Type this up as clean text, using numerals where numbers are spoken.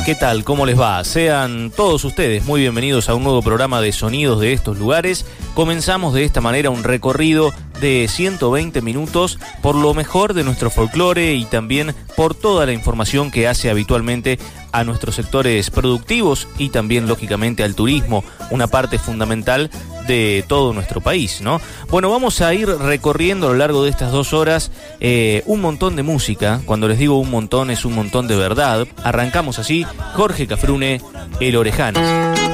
¿Qué tal? ¿Cómo les va? Sean todos ustedes muy bienvenidos a un nuevo programa de Sonidos de estos lugares. Comenzamos de esta manera un recorrido de 120 minutos por lo mejor de nuestro folclore y también por toda la información que hace habitualmente a nuestros sectores productivos y también, lógicamente, al turismo, una parte fundamental de todo nuestro país, ¿no? Bueno, vamos a ir recorriendo a lo largo de estas 2 horas un montón de música. Cuando les digo un montón, es un montón de verdad. Arrancamos así, Jorge Cafrune, El Orejano.